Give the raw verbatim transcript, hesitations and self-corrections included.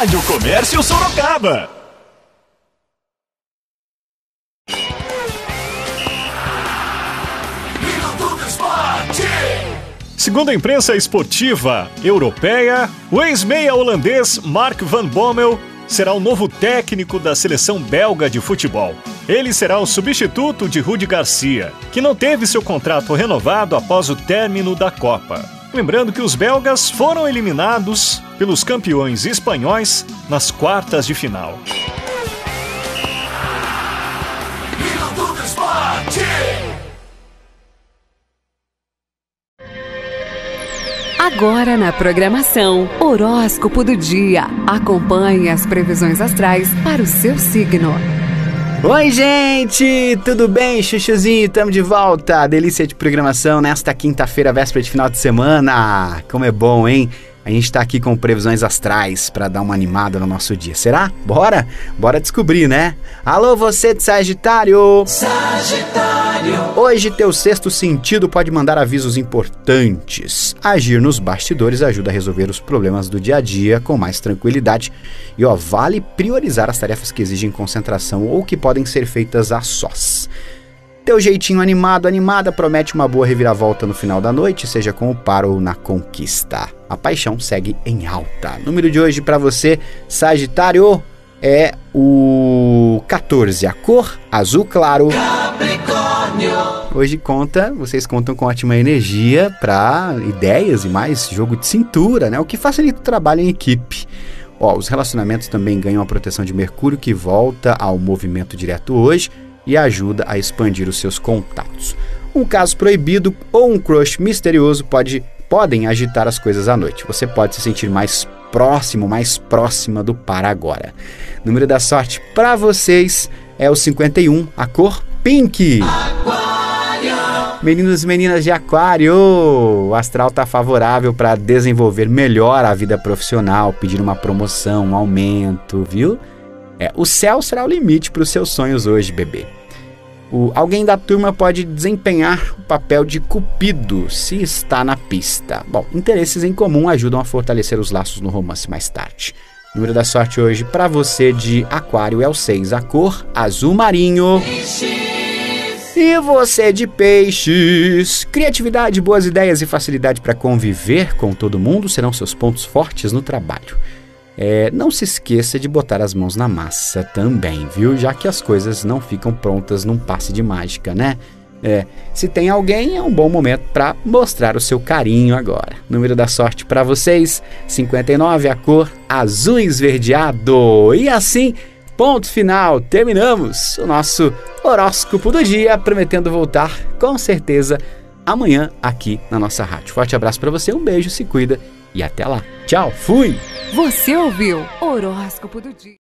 Rádio Comércio Sorocaba. Segundo a imprensa esportiva europeia, o ex-meia holandês Mark van Bommel será o novo técnico da seleção belga de futebol. Ele será o substituto de Rudi Garcia, que não teve seu contrato renovado após o término da Copa. Lembrando que os belgas foram eliminados pelos campeões espanhóis nas quartas de final. Agora na programação, Horóscopo do Dia. Acompanhe as previsões astrais para o seu signo. Oi, gente! Tudo bem, Chuchuzinho? Tamo de volta. Delícia de programação nesta quinta-feira, véspera de final de semana. Como é bom, hein? A gente tá aqui com previsões astrais para dar uma animada no nosso dia. Será? Bora? Bora descobrir, né? Alô, você de Sagitário! Sagitário! Hoje teu sexto sentido pode mandar avisos importantes. Agir nos bastidores ajuda a resolver os problemas do dia a dia com mais tranquilidade. E ó, vale priorizar as tarefas que exigem concentração ou que podem ser feitas a sós. Teu jeitinho animado, animada, promete uma boa reviravolta no final da noite, seja com o par ou na conquista. A paixão segue em alta. Número de hoje para você, Sagitário, é o quatorze. A cor, azul claro. Capricórnio. Hoje conta, vocês contam com ótima energia para ideias e mais jogo de cintura, né? O que facilita o trabalho em equipe. Ó, os relacionamentos também ganham a proteção de Mercúrio, que volta ao movimento direto hoje e ajuda a expandir os seus contatos. Um caso proibido ou um crush misterioso pode, podem agitar as coisas à noite. Você pode se sentir mais próximo, mais próxima do par agora. Número da sorte para vocês é o cinquenta e um, a cor pink. Aquário. Meninos e meninas de Aquário, o astral tá favorável para desenvolver melhor a vida profissional, pedir uma promoção, um aumento, viu? É, o céu será o limite para os seus sonhos hoje, bebê. O, alguém da turma pode desempenhar o papel de cupido se está na pista. Bom, interesses em comum ajudam a fortalecer os laços no romance mais tarde. O número da sorte hoje para você de Aquário é o seis, a cor azul marinho. Peixes. E você de Peixes. Criatividade, boas ideias e facilidade para conviver com todo mundo serão seus pontos fortes no trabalho. É, não se esqueça de botar as mãos na massa também, viu? Já que as coisas não ficam prontas num passe de mágica, né? É, se tem alguém, é um bom momento para mostrar o seu carinho agora. Número da sorte para vocês, cinquenta e nove, a cor azul esverdeado. E assim, ponto final, terminamos o nosso horóscopo do dia, prometendo voltar com certeza amanhã aqui na nossa rádio. Forte abraço para você, um beijo, se cuida e até lá. Tchau, fui! Você ouviu Horóscopo do Dia.